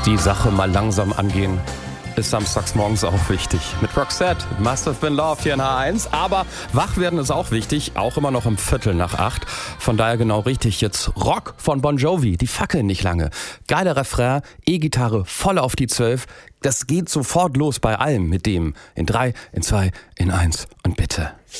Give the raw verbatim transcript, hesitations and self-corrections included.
Die Sache mal langsam angehen ist samstags morgens auch wichtig. Mit Roxette, Must Have Been Love hier in H eins. Aber wach werden ist auch wichtig, auch immer noch um Viertel nach acht. Von daher genau richtig. Jetzt Rock von Bon Jovi, die fackeln nicht lange. Geiler Refrain, E-Gitarre voll auf die Zwölf. Das geht sofort los bei allem mit dem. In drei, in zwei, in eins und bitte.